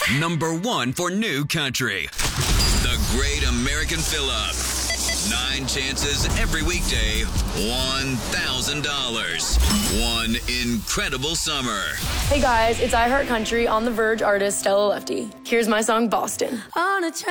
#1 for new country. The Great American Fill-Up. 9 chances every weekday. $1,000. One incredible summer. Hey guys, it's I Heart Country on the Verge artist Stella Lefty. Here's my song Boston. On a